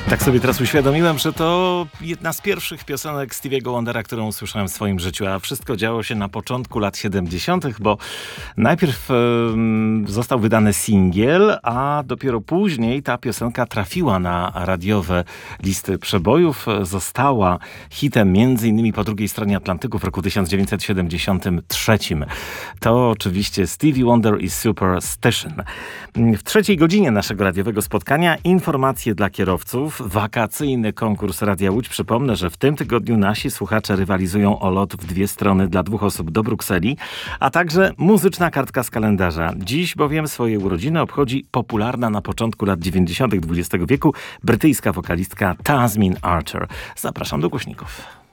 Tak sobie teraz uświadomiłem, że to jedna z pierwszych piosenek Stevie'ego Wondera, którą usłyszałem w swoim życiu, a wszystko działo się na początku lat 70., bo najpierw został wydany singiel, a dopiero później ta piosenka trafiła na radiowe listy przebojów. Została hitem m.in. po drugiej stronie Atlantyku w roku 1973. To oczywiście Stevie Wonder i Superstition. W trzeciej godzinie naszego radiowego spotkania informacje dla kierowców, wakacyjny konkurs Radia Łódź. Przypomnę, że w tym tygodniu nasi słuchacze rywalizują o lot w dwie strony dla 2 osób do Brukseli, a także muzyczna kartka z kalendarza. Dziś bowiem swoje urodziny obchodzi popularna na początku lat 90. XX wieku brytyjska wokalistka Tasmin Archer. Zapraszam do głośników.